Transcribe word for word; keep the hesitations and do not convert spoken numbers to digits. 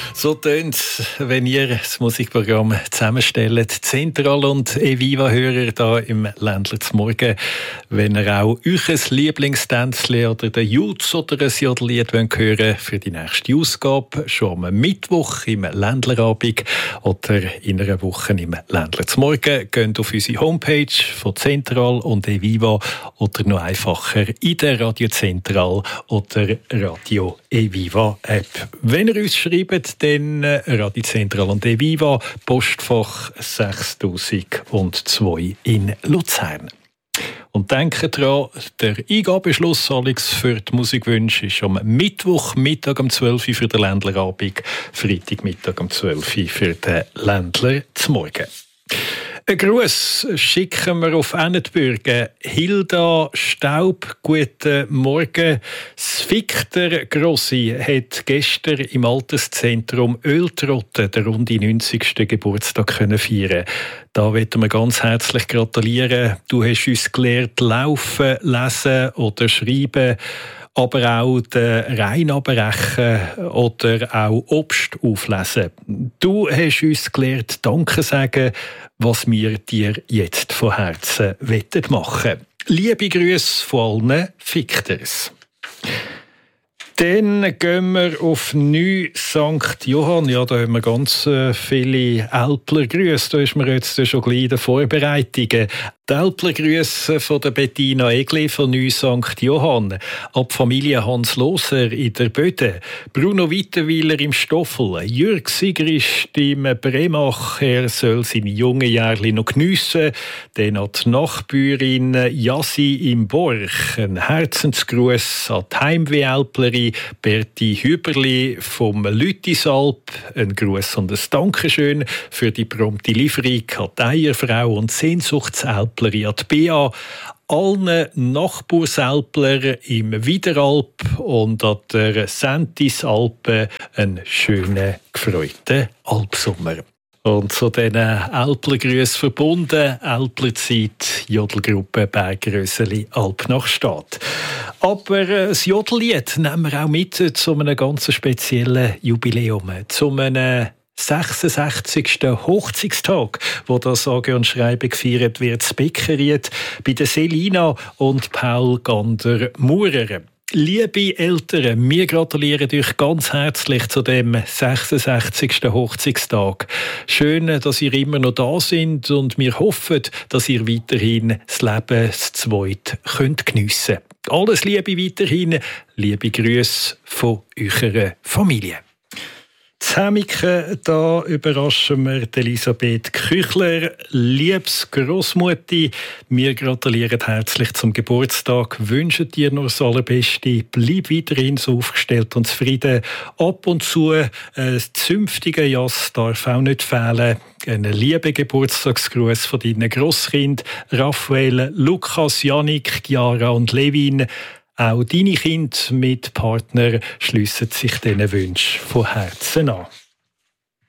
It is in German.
So tönt es, wenn ihr das Musikprogramm zusammenstellt. Zentral und Eviva-Hörer hier im Ländler zum Morgen. Wenn ihr auch euer Lieblingstänzchen oder den Jutz oder ein Jodellied hören wollt für die nächste Ausgabe, schon am Mittwoch im Ländlerabend oder in einer Woche im Ländler zum Morgen, geht auf unsere Homepage von Zentral und Eviva oder noch einfacher in der Radio Zentral oder Radio Eviva App. Wenn ihr uns schreibt, dann Radio Zentral und Eviva, Postfach sechstausendzwei in Luzern. Und denkt daran, der Eingabeschluss für die Musikwünsche ist am Mittwochmittag um zwölf Uhr für den Ländlerabend, Freitagmittag um zwölf Uhr für den Ländler zum Morgen. Ein Gruß schicken wir auf Ennetbürgen. Hilda Staub, guten Morgen. Das Victor Grossi hat gestern im Alterszentrum Öltrotten den rund neunzigsten Geburtstag können feiern. Da wollen wir ganz herzlich gratulieren. Du hast uns gelehrt, laufen, lesen oder schreiben, aber auch den Rhein abbrechen oder auch Obst auflesen. Du hast uns gelehrt, Danke sagen, was wir dir jetzt von Herzen machen wollen. Liebe Grüße von allen Victors. Dann gehen wir auf Neu Sankt Johann. Ja, da haben wir ganz äh, viele Älpler Grüße. Da ist mir jetzt schon gleich in den Vorbereitungen. Die Älpler Grüße von der Bettina Egli von Neu Sankt Johann. Ab Familie Hans Loser in der Böde. Bruno Wittenweiler im Stoffel. Jürg Sigrist im Bremach. Er soll seine jungen Jahre noch geniessen. Dann an die Nachbürin Jassi im Borch. Ein Herzensgruß an die Heimweh-Älplerin Berti Hüberli vom Lütisalp. Ein Gruß und ein Dankeschön für die prompte Lieferung an die Eierfrau und Sehnsuchtsalp an die Bea, allen Nachbarsalpler im Wideralp und an der Sentisalpe einen schönen, gefreuten Alpsommer. Und zu diesen Älplergrüßen verbunden, Älplerzeit, Jodelgruppe Bergröseli, Alp nach Stadt. Aber das Jodellied nehmen wir auch mit zu einem ganz speziellen Jubiläum, zu einem sechsundsechzigsten Hochzeitstag, wo das sage und schreibe gefeiert wird, das Beckeried bei der Selina und Paul Gander-Maurer. Liebe Eltern, wir gratulieren euch ganz herzlich zu dem sechsundsechzigsten Hochzeitstag. Schön, dass ihr immer noch da seid und wir hoffen, dass ihr weiterhin das Leben zu zweit könnt geniessen könnt. Alles Liebe weiterhin, liebe Grüße von eurer Familie. Zusammen da überraschen wir Elisabeth Küchler, liebes Grossmutti. Wir gratulieren herzlich zum Geburtstag, wünschen dir nur das Allerbeste, bleib weiterhin so aufgestellt und zufrieden. Ab und zu äh, das zünftige Jass darf auch nicht fehlen. Einen lieben Geburtstagsgruß von deinen Grosskind Raphael, Lukas, Janik, Chiara und Levin. Auch deine Kinder mit Partner schliessen sich diesen Wünschen von Herzen an.